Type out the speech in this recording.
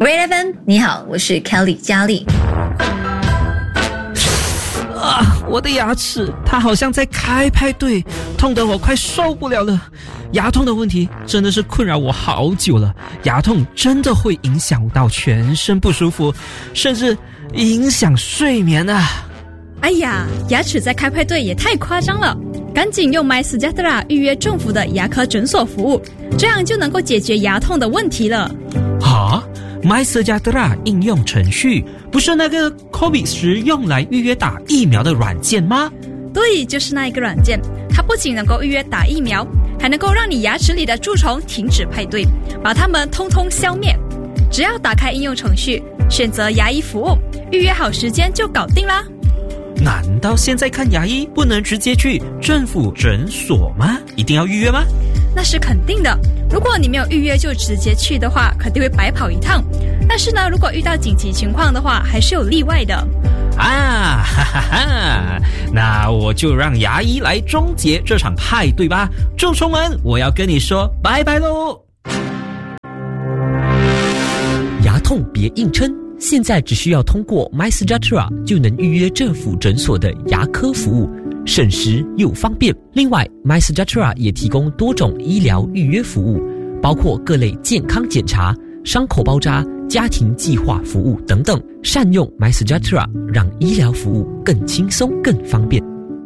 Red FM， 你好，我是 Kelly 嘉丽。 我的牙齿它好像在开派对，痛得我快受不了了。牙痛的问题真的是困扰我好久了，牙痛真的会影响到全身不舒服，甚至影响睡眠啊。 哎呀，牙齿在开派对也太夸张了，赶紧用 MySejahtera 预约政府的牙科诊所服务，这样就能够解决牙痛的问题了。 MySejahtera 应用程序不是那个 COVID 时用来预约打疫苗的软件吗？ 对，就是那一个软件，它不仅能够预约打疫苗，还能够让你牙齿里的蛀虫停止派对，把它们通通消灭。只要打开应用程序，选择牙医服务，预约好时间就搞定啦。 难道现在看牙医不能直接去政府诊所吗？一定要预约吗？ 那是肯定的，如果你没有预约就直接去的话，肯定会白跑一趟。但是呢，如果遇到紧急情况的话，还是有例外的。 那我就让牙医来终结这场派对吧。蛀虫们，我要跟你说拜拜喽。 牙痛别硬撑，现在只需要通过 MySejahtera 就能预约政府诊所的牙科服务，省时又方便。另外 MySejahtera 也提供多种医疗预约服务，包括各类健康检查、伤口包扎、家庭计划服务等等。善用 MySejahtera， 让医疗服务更轻松更方便。